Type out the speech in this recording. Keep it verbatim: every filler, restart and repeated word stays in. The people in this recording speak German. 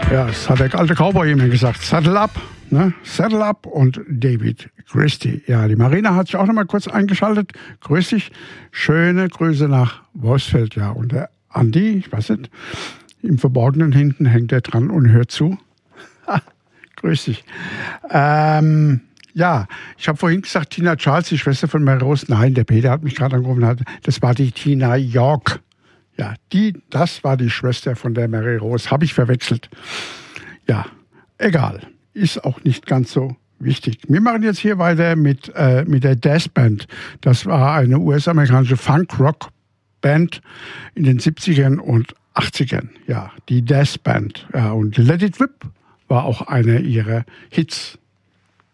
Ja, das hat der alte Cowboy immer gesagt. Saddle up, ne? Saddle up und David Christie. Ja, die Marina hat sich auch noch mal kurz eingeschaltet. Grüß dich. Schöne Grüße nach Wolfsfeld. Ja, und der Andi, ich weiß nicht, im Verborgenen hinten hängt er dran und hört zu. Grüß dich. Ähm, ja, ich habe vorhin gesagt, Tina Charles, die Schwester von Mary Rose. Nein, der Peter hat mich gerade angerufen. Hat, das war die Tina York. Ja, die, das war die Schwester von der Mary Rose. Habe ich verwechselt. Ja, egal. Ist auch nicht ganz so wichtig. Wir machen jetzt hier weiter mit, äh, mit der Death Band. Das war eine U S-amerikanische Funk-Rock-Band in den siebzigern und achtzigern. Ja, die Death Band. Ja, und Let It Whip war auch einer ihrer Hits.